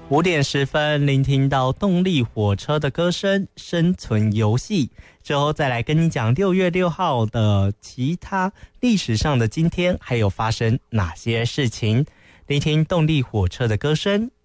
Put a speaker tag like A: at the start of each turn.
A: 5点10分，聆听到动力火车的歌声《生存游戏》之后，再来跟你讲6月6号的其他历史上的今天还有发生哪些事情。聆听动力火车的歌声，